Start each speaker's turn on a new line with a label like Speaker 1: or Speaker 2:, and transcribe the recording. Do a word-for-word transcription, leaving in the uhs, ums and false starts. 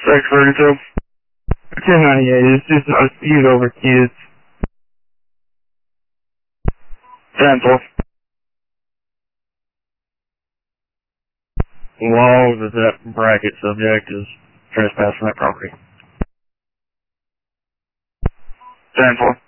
Speaker 1: six thirty-two. ten ninety-eight, it's just a dispute over kids. ten four.
Speaker 2: Law that that bracket subject is trespass from that property.
Speaker 1: ten four.